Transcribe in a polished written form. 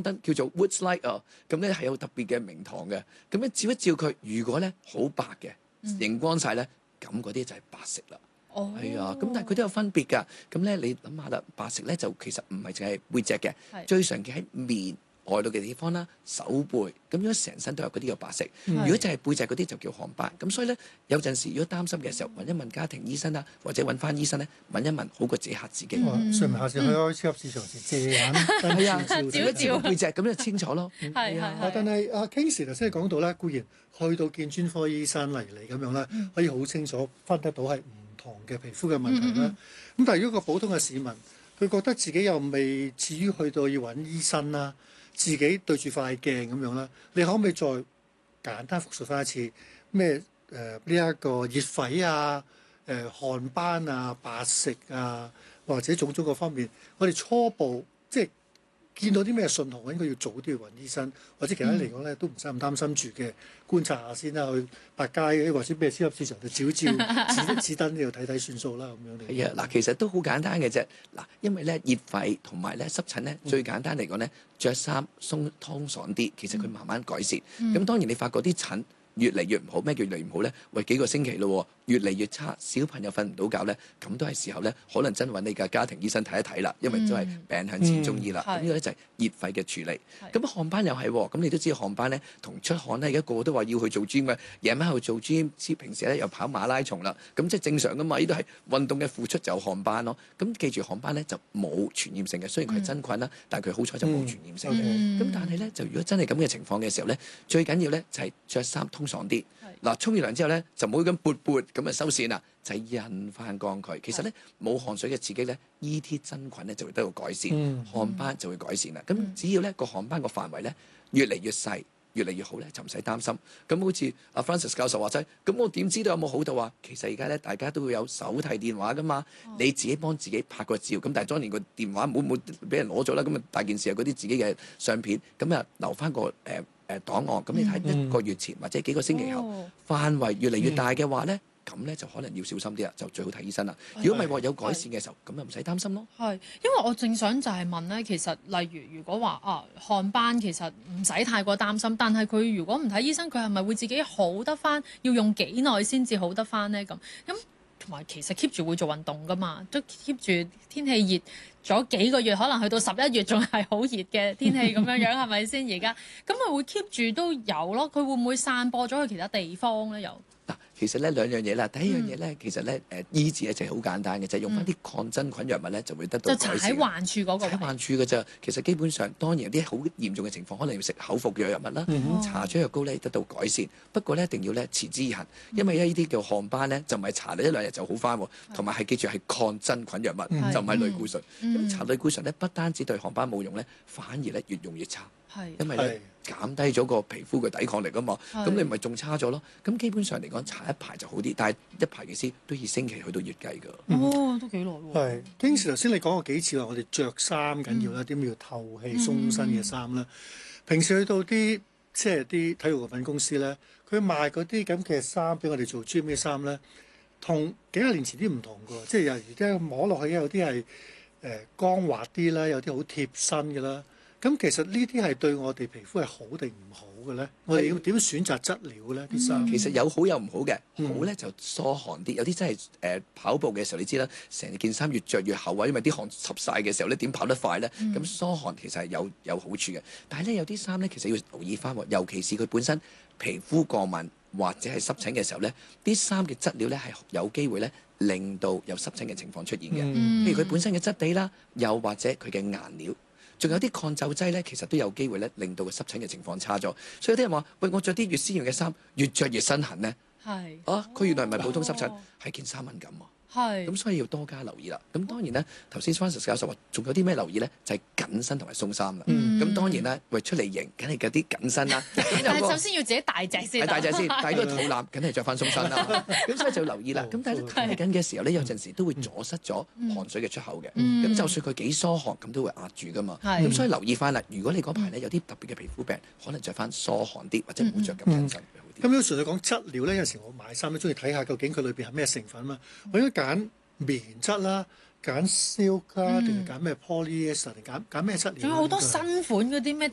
燈叫做 Woodslight 啊，咁咧係有特別嘅名堂嘅。咁咧照一照佢，如果咧好白嘅，熒光晒咧，咁嗰啲就係白色啦。係啊，咁但係佢都有分別㗎。咁咧你諗下啦，白色咧就其實唔係淨係背脊嘅，最常見喺面外露嘅地方啦、手背，咁如果成身都有嗰啲叫白色。如果就係背脊嗰啲就叫汗斑。咁所以咧有陣時如果擔心嘅時候，問一問家庭醫生啦，或者揾翻醫生咧問一問，好過自己嚇自己。 上面下次去開超級市場時借眼係啊， 照照一照背脊咁就清楚咯。 係但係阿 Kingsley 頭先講到咧，固然去到見專科醫生嚟咁樣咧，可以好清楚分得到係唔同嘅皮膚嘅問題啦。咁但係如果個普通嘅市民，佢覺得自己又未至於去到要揾醫生啦，自己對住塊鏡咁樣啦，你可唔可以再簡單複述翻一次咩呢一個熱痱啊、汗斑啊、白色啊，或者種種各方面，我哋初步即係見到啲咩信號，應該要早啲去揾醫生，或者其他嚟講咧都唔使咁擔心住嘅，觀察下先啦，去百佳或者咩超級市場度照照指燈呢度睇睇算數啦，咁樣嚟。 係啊，嗱，其實都好簡單嘅啫。嗱，因為咧熱痱同埋咧濕疹咧，最簡單嚟講咧，着衫鬆通爽啲，其實佢慢慢改善。咁當然你發覺啲疹越嚟越唔好，咩叫越嚟越唔好咧？喂，幾個星期咯，越嚟越差，小朋友瞓唔到覺咧，咁都係時候咧，可能真揾你嘅家庭醫生睇一睇啦，因為都係病向淺中醫啦。咁呢個咧就係熱痱嘅處理。咁汗斑又係喎，咁你都知汗斑咧同出汗咧，而家個個都話要去做 gym 嘅，夜晚喺度做 gym，平時咧又跑馬拉松啦，咁即係正常噶嘛？呢都係運動嘅付出就有汗斑咯。咁記住汗斑咧就冇傳染性嘅，雖然佢係真菌啦，但係佢好彩就冇傳染性嘅。咁但係咧就如果真係咁嘅情況嘅時候咧，最緊要咧就係着衫通爽啲。嗱，沖完涼之後咧就唔好咁撥撥咁啊收線啦，就係印翻乾佢。其實咧冇汗水嘅刺激咧，E.T. 真菌咧就會得到改善，汗斑就會改善啦。咁只要咧個汗斑個範圍咧越嚟越細，越嚟越好咧，就唔使擔心。咁好似阿 Francis 教授話齋，咁我點知道有冇好到啊？其實而家咧大家都會有手提電話噶嘛，你自己幫自己拍個照。咁但係當然個電話唔好俾人攞咗啦。咁啊大件事係嗰啲自己嘅相片，咁啊留翻個檔案，咁你睇1個月前或者幾個星期後，範圍越嚟越大嘅話咧，咁咧就可能要小心啲啦，就最好睇醫生啦。如果唔係話有改善嘅時候，咁就唔使擔心咯。 係，因為我正想就係問咧，其實例如果話汗斑其實唔使太過擔心，但係佢如果唔睇醫生，佢係咪會自己好得翻？要用幾耐先至好得翻咧？咁同埋其實 keep 住會做運動噶嘛，都 keep 住天氣熱咗幾個月，可能去到11月仲係好熱嘅天氣咁樣係咪先？而家咁咪會 keep 住都有咯，佢會唔會散播咗去其他地方咧？又嗱，其實咧兩樣嘢啦，第一樣嘢咧，其實咧醫治咧就係好簡單嘅，就係用翻啲抗真菌藥物咧就會得到改善。 就搽喺患處嗰個位。 喺患處嘅啫，其實基本上當然有啲好嚴重嘅情況，可能要食口服嘅藥物啦，搽咗藥膏咧得到改善。不過咧一定要咧持之以恆，因為呢啲叫汗斑咧就唔係搽你1-2日就好翻喎，同埋係記住係抗真菌藥物，就唔係類固醇。咁搽類固醇咧不單止對汗斑冇用咧，反而咧越用越差。因為咧減低咗個皮膚嘅抵抗力啊嘛，咁你咪仲差咗咯。咁基本上嚟講，搽一排就好啲，但係一排嘅先都以星期去到月計㗎。 都幾耐喎。 係，經時頭先你講過幾次話，我哋着衫緊要啦，點要透氣鬆身嘅衫啦。平時去到啲即係啲體育用品公司咧，佢賣嗰啲咁嘅衫俾我哋做 gym 嘅衫咧，同幾廿年前啲唔同㗎，即係而家摸落去有啲係光滑啲啦，有啲好貼身嘅啦。咁其實呢啲係對我哋皮膚係好定唔好嘅咧？我哋要點選擇質料咧？啲衫其實有好有唔好嘅，好咧就疏汗啲，有啲真係跑步嘅時候你知啦，成件衫越着越厚啊，因為啲汗濕晒嘅時候咧點跑得快咧？咁疏汗其實係有好處嘅，但係咧有啲衫咧其實要留意翻喎，尤其是佢本身皮膚過敏或者係濕疹嘅時候咧，啲衫嘅質料咧係有機會咧令到有濕疹嘅情況出現嘅，譬如佢本身嘅質地啦，又或者佢嘅顏料。仲有啲抗皺劑咧，其實都有機會咧，令到個濕疹嘅情況差咗。所以有啲人話：喂，我着啲越鮮豔嘅衫，越着越身痕咧。佢原來唔係普通濕疹，係件衫敏感喎。咁所以要多加留意啦。咁當然咧，頭先 Francis 教授話，仲有啲咩留意咧？就係緊身同埋鬆衫啦。咁當然啦，喂出嚟型，梗係嗰啲緊身啦。 但係首先要自己大隻先。 大隻先，但係呢個肚腩梗係着翻鬆身啦。咁所以就要留意啦。咁但係睇緊嘅時候咧，有陣時都會阻塞咗汗水嘅出口嘅。咁就算佢幾疏汗，咁都會壓住噶嘛。咁所以留意翻啦。如果你嗰排咧有啲特別嘅皮膚病，可能着翻疏汗啲，或者唔好着咁緊身。 咁有時你講質料咧，有時我買衫都中意睇下究竟佢裏邊係咩成分嘛。我應該揀棉質啦，揀 silk 啦，定係揀咩 polyester 定揀咩質料？ 仲有好多新款嗰啲咩